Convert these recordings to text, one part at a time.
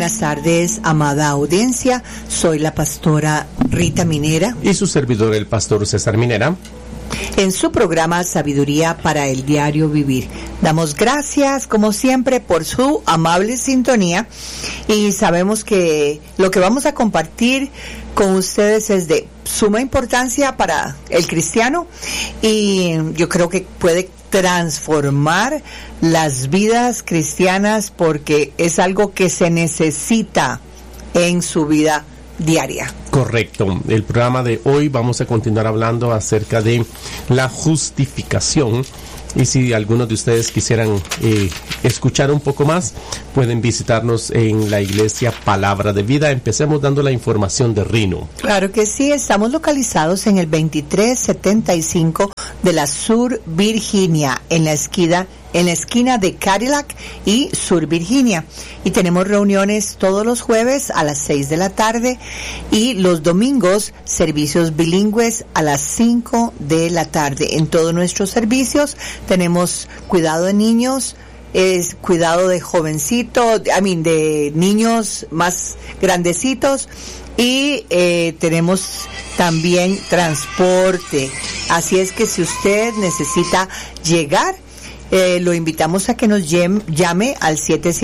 Buenas tardes, amada audiencia. Soy la pastora Rita Minera. Y su servidor, el pastor César Minera. En su programa Sabiduría para el Diario Vivir. Damos gracias, como siempre, por su amable sintonía. Y sabemos que lo que vamos a compartir con ustedes es de suma importancia para el cristiano. Y yo creo que puede transformar las vidas cristianas porque es algo que se necesita en su vida diaria. Correcto. El programa de hoy vamos a continuar hablando acerca de la justificación. Y si algunos de ustedes quisieran escuchar un poco más, pueden visitarnos en la iglesia Palabra de Vida. Empecemos dando la información de Reno. Claro que sí, estamos localizados en el 2375 de la Sur Virginia, en la esquina de Cadillac y Sur Virginia. Y tenemos reuniones todos los jueves a las 6 de la tarde y los domingos servicios bilingües a las 5 de la tarde. En todos nuestros servicios tenemos cuidado de niños, cuidado de jovencitos, de niños más grandecitos. Y tenemos también transporte. Así es que si usted necesita llegar, lo invitamos a que nos llame al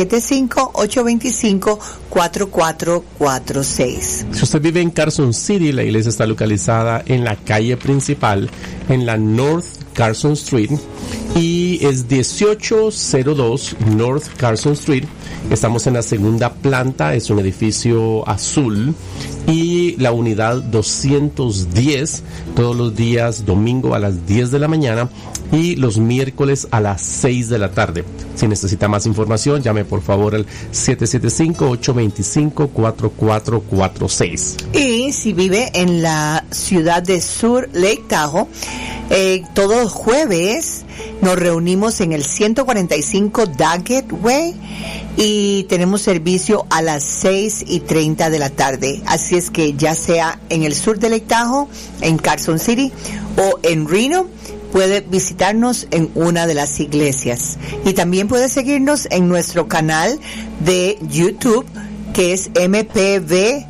775-825-4446. Si usted vive en Carson City, la iglesia está localizada en la calle principal, en la North Carson Street, y es 1802 North Carson Street. Estamos en la segunda planta, es un edificio azul, y la unidad 210, todos los días domingo a las 10 de la mañana y los miércoles a las 6 de la tarde. Si necesita más información, llame por favor al 775-825-4446. Y si vive en la ciudad de Sur Lake Tahoe, todos los jueves nos reunimos en el 145 Daggett Way y tenemos servicio a las 6:30 de la tarde. Así es que ya sea en el sur de Lake Tahoe, en Carson City o en Reno, puede visitarnos en una de las iglesias. Y también puede seguirnos en nuestro canal de YouTube, que es MPV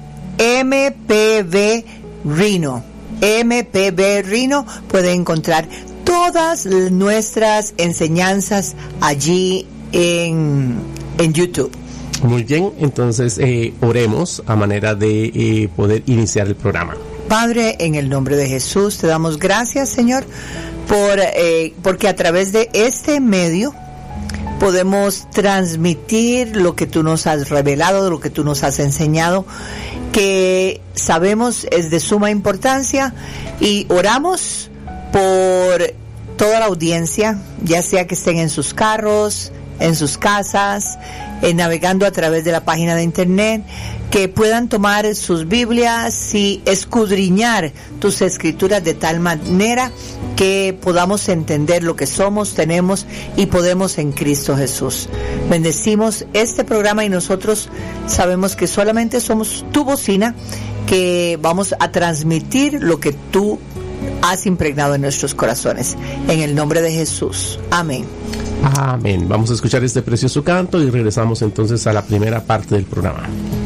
Reno. MPV Reno, puede encontrar todas nuestras enseñanzas allí en YouTube. Muy bien, entonces oremos a manera de poder iniciar el programa. Padre, en el nombre de Jesús, te damos gracias, Señor, porque a través de este medio podemos transmitir lo que tú nos has revelado, lo que tú nos has enseñado, que sabemos es de suma importancia, y oramos por toda la audiencia, ya sea que estén en sus carros, en sus casas, navegando a través de la página de internet, que puedan tomar sus Biblias y escudriñar tus escrituras de tal manera que podamos entender lo que somos, tenemos y podemos en Cristo Jesús. Bendecimos este programa y nosotros sabemos que solamente somos tu bocina, que vamos a transmitir lo que tú has impregnado en nuestros corazones. En el nombre de Jesús. Amén. Amén. Vamos a escuchar este precioso canto y regresamos entonces a la primera parte del programa.